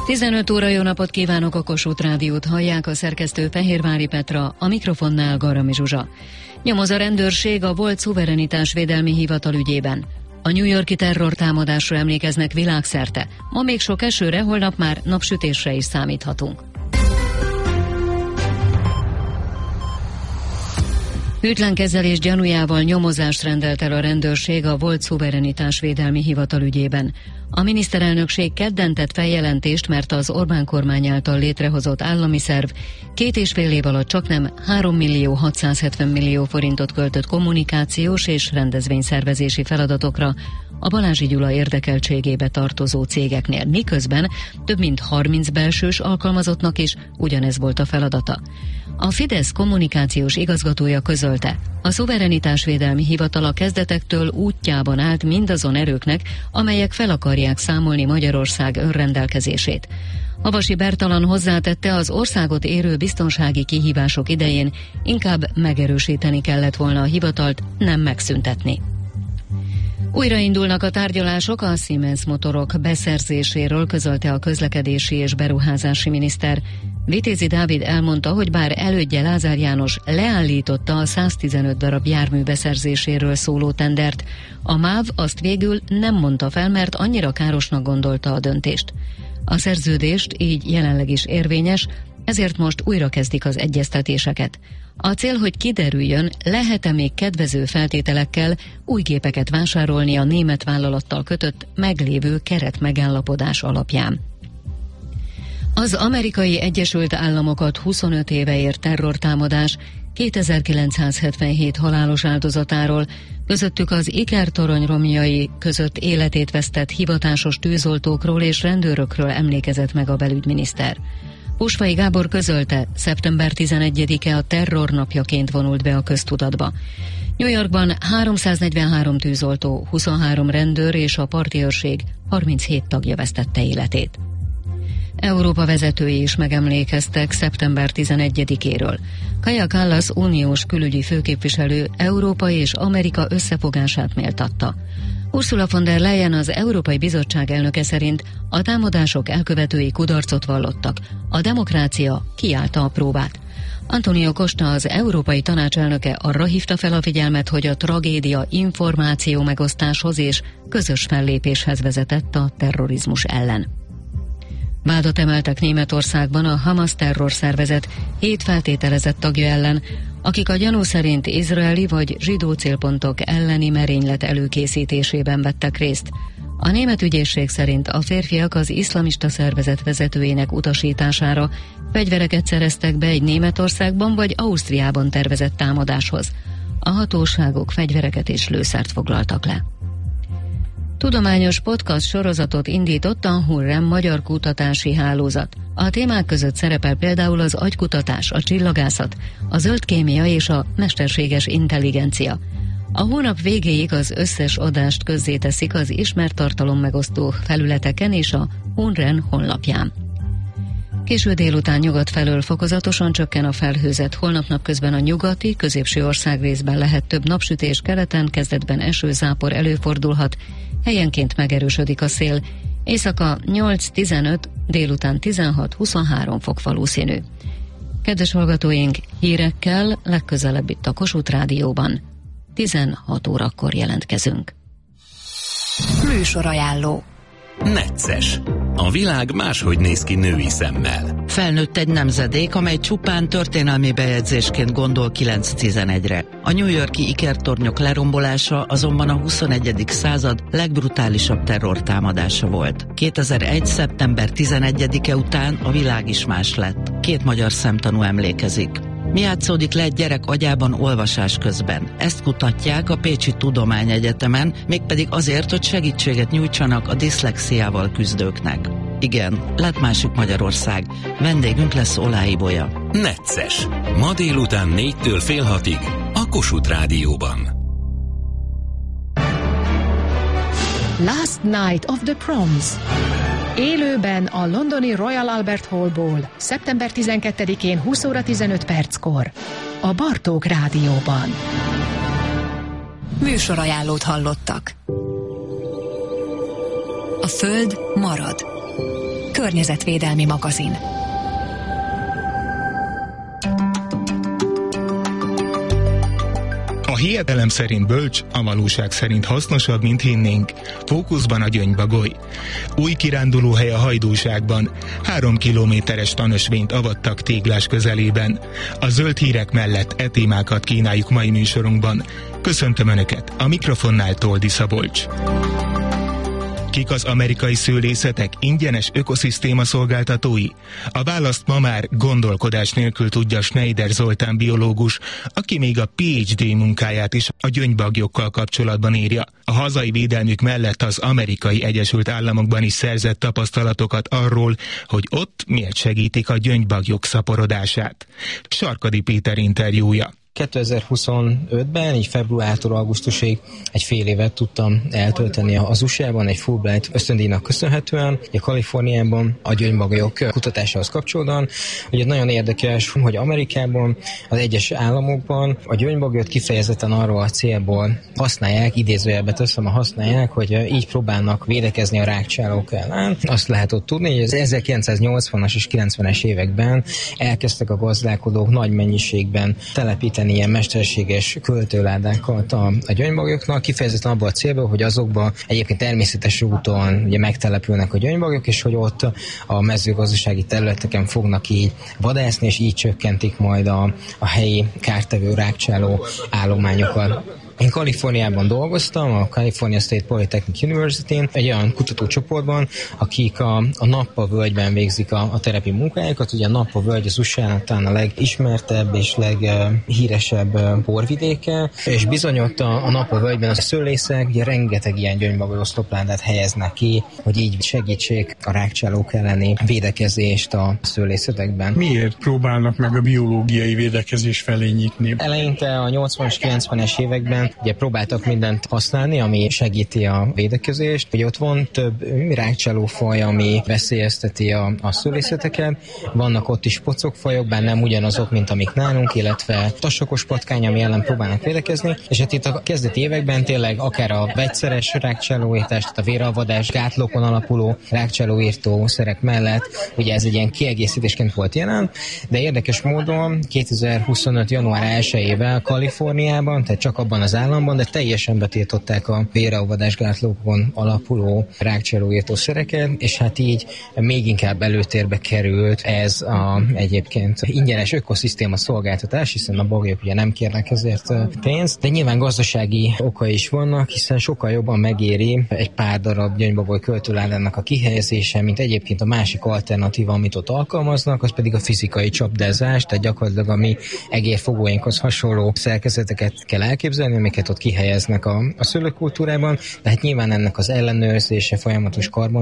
15 óra, jó napot kívánok, a Kossuth Rádiót hallják, a szerkesztő Fehérvári Petra, a mikrofonnál Garami Zsuzsa. Nyomoz a rendőrség a volt szuverenitásvédelmi hivatal ügyében. A New York-i terrortámadásra emlékeznek világszerte. Ma még sok esőre, holnap már napsütésre is számíthatunk. Hűtlen kezelés gyanújával nyomozást rendelt el a rendőrség a volt szuverenitásvédelmi hivatal ügyében. A miniszterelnökség kedden tett feljelentést, mert az Orbán kormány által létrehozott állami szerv 2,5 év alatt csaknem 3.670 millió forintot költött kommunikációs és rendezvényszervezési feladatokra a Balázsi Gyula érdekeltségébe tartozó cégeknél, miközben több mint 30 belsős alkalmazottnak is ugyanez volt a feladata. A Fidesz kommunikációs igazgatója közölte, a szuverenitásvédelmi hivatal a kezdetektől útjában állt mindazon erőknek, amelyek fel akarják számolni Magyarország önrendelkezését. Havasi Bertalan hozzátette, az országot érő biztonsági kihívások idején inkább megerősíteni kellett volna a hivatalt, nem megszüntetni. Újraindulnak a tárgyalások a Siemens motorok beszerzéséről, közölte a közlekedési és beruházási miniszter. Vitézi Dávid elmondta, hogy bár elődje Lázár János leállította a 115 darab jármű beszerzéséről szóló tendert, a MÁV azt végül nem mondta fel, mert annyira károsnak gondolta a döntést. A szerződést így jelenleg is érvényes, ezért most újra kezdik az egyeztetéseket. A cél, hogy kiderüljön, lehet-e még kedvező feltételekkel új gépeket vásárolni a német vállalattal kötött meglévő keretmegállapodás alapján. Az Amerikai Egyesült Államokat 25 éve ért terrortámadás 2977 halálos áldozatáról, közöttük az ikertorony romjai között életét vesztett hivatásos tűzoltókról és rendőrökről emlékezett meg a belügyminiszter. Pusvai Gábor közölte, szeptember 11-e a terrornapjaként vonult be a köztudatba. New Yorkban 343 tűzoltó, 23 rendőr és a parti őrség 37 tagja vesztette életét. Európa vezetői is megemlékeztek szeptember 11-éről. Kaja Kallas uniós külügyi főképviselő Európa és Amerika összefogását méltatta. Ursula von der Leyen, az Európai Bizottság elnöke szerint a támadások elkövetői kudarcot vallottak, a demokrácia kiállta a próbát. Antonio Costa, az Európai Tanács elnöke arra hívta fel a figyelmet, hogy a tragédia információ megosztáshoz és közös fellépéshez vezetett a terrorizmus ellen. Vádat emeltek Németországban a Hamas terrorszervezet 7 feltételezett tagja ellen, akik a gyanú szerint izraeli vagy zsidó célpontok elleni merénylet előkészítésében vettek részt. A német ügyészség szerint a férfiak az iszlamista szervezet vezetőjének utasítására fegyvereket szereztek be egy Németországban vagy Ausztriában tervezett támadáshoz. A hatóságok fegyvereket és lőszert foglaltak le. Tudományos podcast sorozatot indított a Hurrem magyar kutatási hálózat. A témák között szerepel például az agykutatás, a csillagászat, a zöld kémia és a mesterséges intelligencia. A hónap végéig az összes adást közzéteszik az ismert tartalommegosztó felületeken és a Hurrem honlapján. Késő délután nyugat felől fokozatosan csökken a felhőzet, holnap napközben a nyugati, középső országrészben lehet több napsütés, keleten kezdetben esőzápor előfordulhat, helyenként megerősödik a szél, éjszaka 8-15, délután 16-23 fok valószínű. Kedves hallgatóink, hírekkel legközelebb itt a Kossuth Rádióban. 16 órakor jelentkezünk. Műsorajánló. Necces. A világ máshogy néz ki női szemmel. Felnőtt egy nemzedék, amely csupán történelmi bejegyzésként gondol 9-11-re. A New York-i ikertornyok lerombolása azonban a 21. század legbrutálisabb terrortámadása volt. 2001. szeptember 11-e után a világ is más lett. 2 magyar szemtanú emlékezik. Mi játszódik le egy gyerek agyában olvasás közben? Ezt kutatják a Pécsi Tudományegyetemen, mégpedig azért, hogy segítséget nyújtsanak a diszlexiával küzdőknek. Igen, lett másik Magyarország. Vendégünk lesz Olá Ibolya. Necces. Ma délután 4-től fél 6-ig a Kossuth Rádióban. Last Night of the Proms. Élőben a londoni Royal Albert Hallból, szeptember 12-én 20 óra 15 perckor, a Bartók Rádióban. Műsorajánlót hallottak. A Föld marad. környezetvédelmi magazin. A hiedelem szerint bölcs, a valóság szerint hasznosabb, mint hinnénk. Fókuszban a gyöngybagoly. Új kirándulóhely a Hajdúságban. 3 kilométeres tanösvényt avattak Téglás közelében. A zöld hírek mellett témákat kínáljuk mai műsorunkban. Köszöntöm Önöket, a mikrofonnál Toldi Szabolcs. Kik az amerikai szőlészetek ingyenes ökoszisztéma szolgáltatói? A választ ma már gondolkodás nélkül tudja Schneider Zoltán biológus, aki még a PhD munkáját is a gyöngybagyokkal kapcsolatban írja. A hazai védelmük mellett az Amerikai Egyesült Államokban is szerzett tapasztalatokat arról, hogy ott miért segítik a gyöngybagyok szaporodását. Sarkadi Péter interjúja. 2025-ben, így februártól augusztusig egy fél évet tudtam eltölteni az USA-ban, egy Fulbright ösztöndíjnak köszönhetően, ugye Kaliforniában a gyöngybagolyok kutatásához kapcsolódóan. Ugye nagyon érdekes, hogy Amerikában, az egyes államokban a gyöngybagolyot kifejezetten arról a célból használják, idézőjelbe teszem, használják, hogy így próbálnak védekezni a rákcsálók ellen. Azt lehet ott tudni, hogy az 1980-as és 90-es években elkezdtek a gazdálkodók nagy mennyiségben telepíteni ilyen mesterséges költőládákat a gyöngybagolyoknak, kifejezetten abban a célból, hogy azokban egyébként természetes úton ugye megtelepülnek a gyöngybagolyok, és hogy ott a mezőgazdasági területeken fognak így vadászni, és így csökkentik majd a helyi kártevő rákcsáló állományokat. Én Kaliforniában dolgoztam, a California State Polytechnic University-n, egy olyan kutatócsoportban, akik a Napa völgyben végzik a terepi munkájukat. Ugye a Napa völgy az USA-nak talán a legismertebb és leghíresebb borvidéke, és bizony ott a Napa völgyben a szőlészek ugye rengeteg ilyen gyöngybagoly oszlopládát helyeznek ki, hogy így segítsék a rákcsálók elleni védekezést a szőlészetekben. Miért próbálnak meg a biológiai védekezés felé nyitni? Eleinte a 80-as, 90-es években ugye próbáltak mindent használni, ami segíti a védekezést. Ugye ott van több rákcsálófaj, ami veszélyezteti a szőlészeteket. Vannak ott is pocokfajok, bár nem ugyanazok, mint amik nálunk, illetve tasakos patkány, ami ellen próbálnak védekezni. És hát itt a kezdeti években tényleg akár a vegyszeres rákcsálóírtás, tehát a véralvadás, gátlókon alapuló rákcsálóírtó szerek mellett, ugye ez egy ilyen kiegészítésként volt jelen, de érdekes módon 2025. január 1-ével Kaliforniában, tehát csak abban az államban, de teljesen betiltották a véralvadásgátlókon alapuló rákcsálóírtó szereket, és hát így még inkább előtérbe került ez egyébként ingyenes ökoszisztéma szolgáltatás, hiszen a bagolyok ugye nem kérnek ezért pénzt, de nyilván gazdasági oka is vannak, hiszen sokkal jobban megéri egy pár darab gyöngybagoly költőládának a kihelyezése, mint egyébként a másik alternatíva, amit ott alkalmaznak, az pedig a fizikai csapdázás, tehát gyakorlatilag a mi egérfogóinkhoz hasonló szerkezeteket kell elképzelni, amiket ott kihelyeznek a szőlőkultúrában, de hát nyilván ennek az ellenőrzése, folyamatos karbon